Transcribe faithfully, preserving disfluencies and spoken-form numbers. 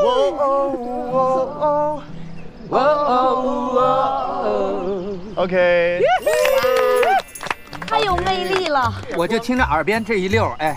哦哦哦 ，OK。 太有魅力了！ 我就听着耳边这一溜，哎。